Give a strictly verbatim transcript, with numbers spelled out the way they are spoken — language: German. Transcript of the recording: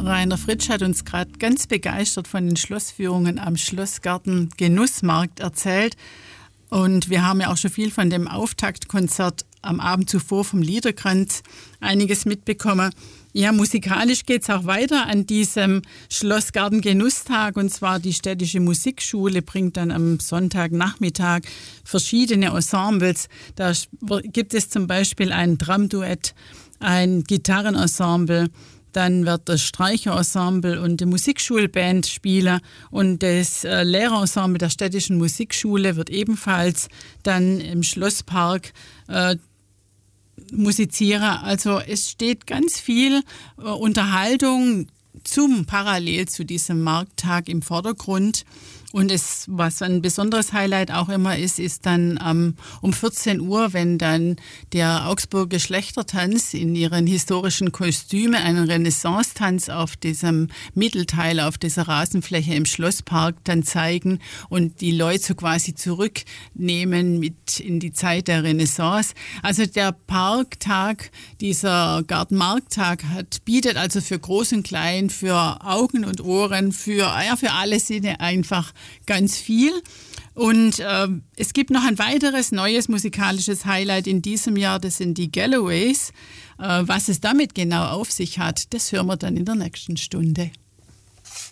Rainer Fritsch hat uns gerade ganz begeistert von den Schlossführungen am Schlossgarten Genussmarkt erzählt. Und wir haben ja auch schon viel von dem Auftaktkonzert am Abend zuvor vom Liederkranz einiges mitbekommen. Ja, musikalisch geht es auch weiter an diesem Schlossgarten Genusstag. Und zwar die städtische Musikschule bringt dann am Sonntagnachmittag verschiedene Ensembles. Da gibt es zum Beispiel ein Tramduett, ein Gitarrenensemble, dann wird das Streicherensemble und die Musikschulband spielen und das äh, Lehrerensemble der städtischen Musikschule wird ebenfalls dann im Schlosspark äh, musizieren. Also es steht ganz viel äh, Unterhaltung zum parallel zu diesem Markttag im Vordergrund. Und es, was ein besonderes Highlight auch immer ist, ist dann ähm, um vierzehn Uhr, wenn dann der Augsburger Geschlechtertanz in ihren historischen Kostümen einen Renaissance-Tanz auf diesem Mittelteil, auf dieser Rasenfläche im Schlosspark dann zeigen und die Leute so quasi zurücknehmen mit in die Zeit der Renaissance. Also der Parktag, dieser Gartenmarkttag hat, bietet also für Groß und Klein, für Augen und Ohren, für, ja, für alle Sinne einfach ganz viel. Und äh, es gibt noch ein weiteres neues musikalisches Highlight in diesem Jahr, das sind die Galloways. Äh, was es damit genau auf sich hat, das hören wir dann in der nächsten Stunde.